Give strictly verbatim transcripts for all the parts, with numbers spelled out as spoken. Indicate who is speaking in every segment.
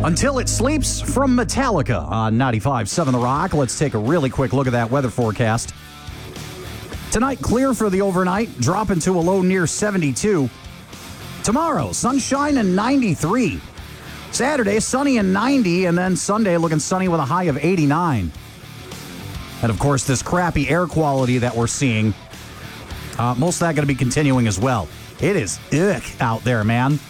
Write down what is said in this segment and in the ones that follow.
Speaker 1: Until It Sleeps from Metallica on ninety-five point seven The Rock. Let's take a really quick look at that weather forecast. Tonight, clear for the overnight, dropping to a low near seventy-two. Tomorrow, sunshine and ninety-three. Saturday, sunny and ninety, and then Sunday looking sunny with a high of eighty-nine. And of course, this crappy air quality that we're seeing, uh, most of that going to be continuing as well. It is ugh out there, man.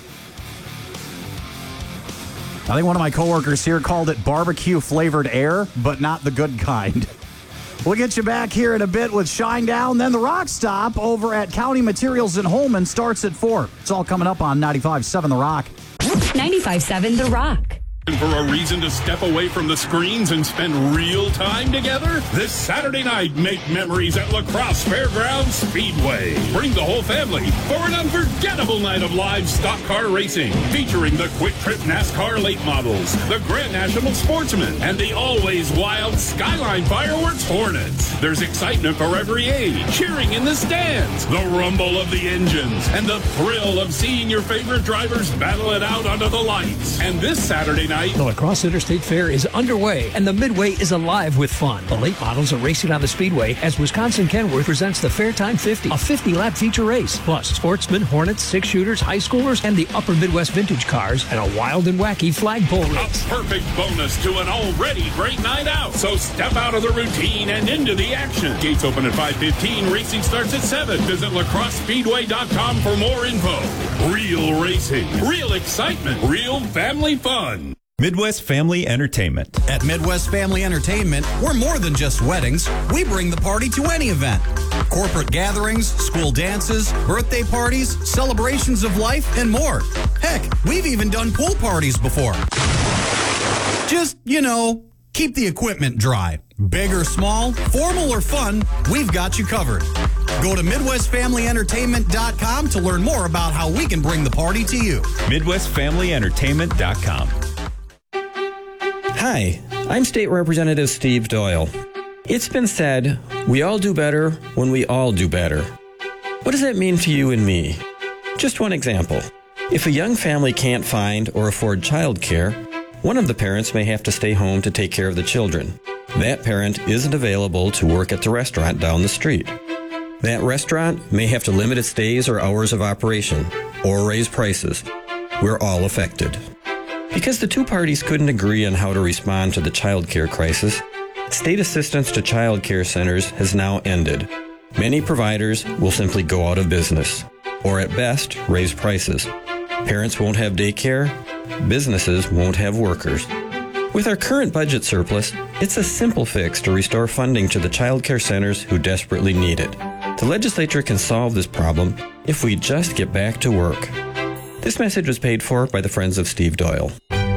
Speaker 1: I think one of my coworkers here called it barbecue-flavored air, but not the good kind. We'll get you back here in a bit with Shinedown. Then the Rock Stop over at County Materials in Holmen starts at four. It's all coming up on ninety-five point seven The Rock.
Speaker 2: ninety-five point seven The Rock.
Speaker 3: For a reason to step away from the screens and spend real time together? This Saturday night, make memories at La Crosse Fairgrounds Speedway. Bring the whole family for an unforgettable night of live stock car racing, featuring the Quick Trip NASCAR late models, the Grand National Sportsman, and the always wild Skyline Fireworks Hornets. There's excitement for every age, cheering in the stands, the rumble of the engines, and the thrill of seeing your favorite drivers battle it out under the lights. And this Saturday night,
Speaker 4: the La Crosse Interstate Fair is underway, and the Midway is alive with fun. The late models are racing on the Speedway as Wisconsin Kenworth presents the Fairtime fifty, a fifty-lap feature race. Plus, Sportsmen, Hornets, six-shooters, high schoolers, and the Upper Midwest vintage cars, and a wild and wacky flagpole race.
Speaker 3: A perfect bonus to an already great night out. So step out of the routine and into the action. Gates open at five fifteen. Racing starts at seven. Visit la crosse speedway dot com for more info. Real racing, real excitement, real family fun.
Speaker 5: Midwest Family Entertainment.
Speaker 6: At Midwest Family Entertainment, we're more than just weddings. We bring the party to any event. Corporate gatherings, school dances, birthday parties, celebrations of life, and more. Heck, we've even done pool parties before. Just, you know, keep the equipment dry. Big or small, formal or fun, we've got you covered. Go to midwest family entertainment dot com to learn more about how we can bring the party to you.
Speaker 5: midwest family entertainment dot com.
Speaker 7: Hi, I'm State Representative Steve Doyle. It's been said, we all do better when we all do better. What does that mean to you and me? Just one example. If a young family can't find or afford childcare, one of the parents may have to stay home to take care of the children. That parent isn't available to work at the restaurant down the street. That restaurant may have to limit its days or hours of operation, or raise prices. We're all affected. Because the two parties couldn't agree on how to respond to the child care crisis, state assistance to child care centers has now ended. Many providers will simply go out of business, or at best, raise prices. Parents won't have daycare, businesses won't have workers. With our current budget surplus, it's a simple fix to restore funding to the child care centers who desperately need it. The legislature can solve this problem if we just get back to work. This message was paid for by the Friends of Steve Doyle.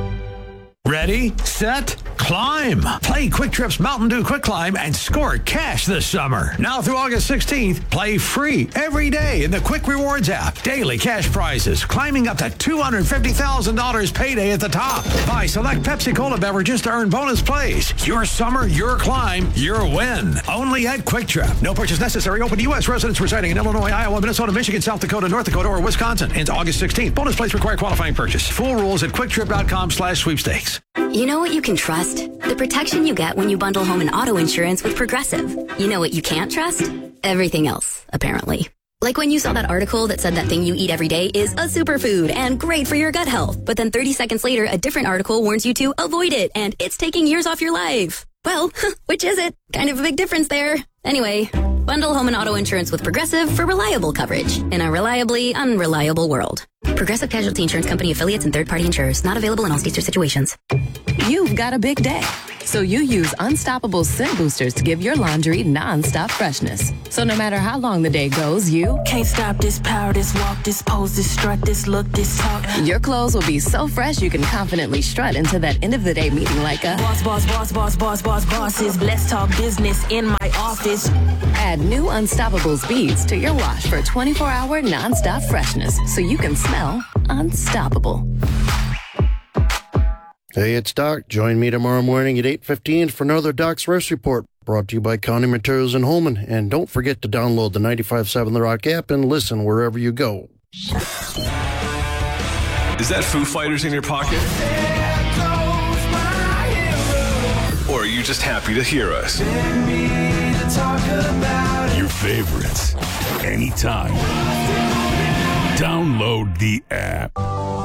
Speaker 8: Ready, set, climb. Play Quick Trip's Mountain Dew Quick Climb and score cash this summer. Now through August sixteenth, play free every day in the Quick Rewards app. Daily cash prizes, climbing up to two hundred fifty thousand dollars payday at the top. Buy select Pepsi Cola beverages to earn bonus plays. Your summer, your climb, your win. Only at Quick Trip. No purchase necessary. Open to U S residents residing in Illinois, Iowa, Minnesota, Michigan, South Dakota, North Dakota, or Wisconsin. Ends August sixteenth. Bonus plays require qualifying purchase. Full rules at quick trip dot com slash sweepstakes.
Speaker 2: You know what you can trust? The protection you get when you bundle home and auto insurance with Progressive. You know what you can't trust? Everything else, apparently. Like when you saw that article that said that thing you eat every day is a superfood and great for your gut health. But then thirty seconds later, a different article warns you to avoid it and it's taking years off your life. Well, which is it? Kind of a big difference there. Anyway, bundle home and auto insurance with Progressive for reliable coverage in a reliably unreliable world. Progressive Casualty Insurance Company affiliates and third-party insurers. Not available in all states or situations.
Speaker 9: You've got a big day, so you use Unstoppable Scent Boosters to give your laundry non-stop freshness. So no matter how long the day goes, you
Speaker 10: can't stop this power, this walk, this pose, this strut, this look, this talk.
Speaker 9: Your clothes will be so fresh you can confidently strut into that end-of-the-day meeting like a
Speaker 10: boss, boss, boss, boss, boss, boss, bosses. Let's talk business in my office.
Speaker 9: Add new Unstoppables beads to your wash for twenty-four hour non-stop freshness so you can smell unstoppable.
Speaker 11: Hey, it's Doc. Join me tomorrow morning at eight fifteen for another Doc's Rest Report, brought to you by County Materials in Holmen. And don't forget to download the ninety-five point seven The Rock app and listen wherever you go.
Speaker 12: Is that Foo Fighters in your pocket? you just happy to hear us?
Speaker 3: Your favorites. Anytime. Download the app.